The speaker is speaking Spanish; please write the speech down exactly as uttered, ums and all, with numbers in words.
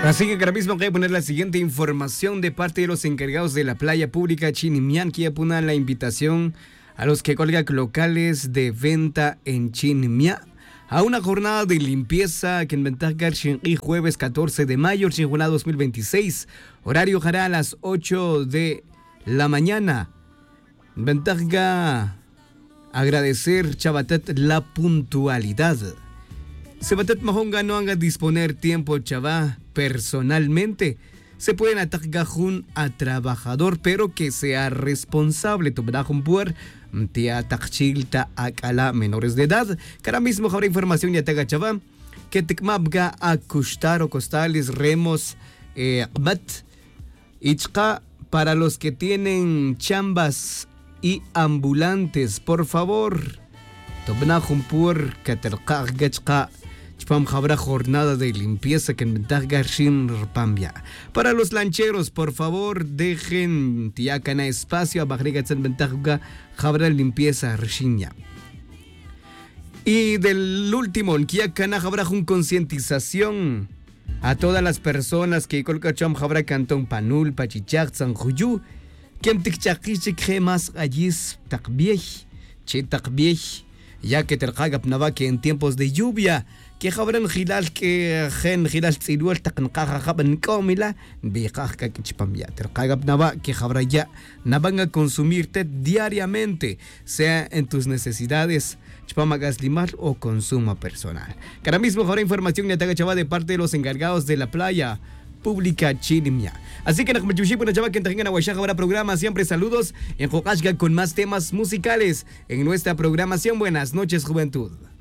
Así que ahora mismo voy a poner la siguiente información de parte de los encargados de la playa pública Chinimian, que apuntan la invitación a los que colgan locales de venta en Chinimian a una jornada de limpieza que en ventaja el jueves catorce de mayo, dos mil veintiséis, horario hará a las ocho de la mañana. Ventaja agradecer Chavatet la puntualidad. Sebatet Mahonga no haga disponer tiempo chava personalmente. Se pueden atacar a trabajador, pero que sea responsable. Tobrajun por tia takchilta akala menores de edad. Cara mismo habrá información ya taga chava que tikmabga a costar o costales remos eh, bat ichka para los que tienen chambas y ambulantes, por favor. Tobrajun por katerqaq gachqa. Habrá jornada de limpieza que en Pambia. Para los lancheros, por favor, dejen tiacana espacio a Bagrigatsan Ventaja, habrá limpieza Rishinya. Y del último, en Kiakana habrá una concientización a todas las personas que colcacham habrá cantón Panul, Pachichak, San Juyu, que mtikchakichik gemas allís takbiej, che takbiej, ya que tercagap navaque en tiempos de lluvia. Que habrán gilal que gen gilal tsiluel taqnqaqa qaban komila biqaqa kichpamya terqagap nava que habrá ya navanga consumirte diariamente, sea en tus necesidades chpamagas limal o consumo personal. Ahora mismo habrá información de Ataga Chava de parte de los encargados de la playa pública Chinimia. Así que Nakmachushipuna Chava que tengan a habrá programa siempre saludos en Jokashga con más temas musicales en nuestra programación. Buenas noches, juventud.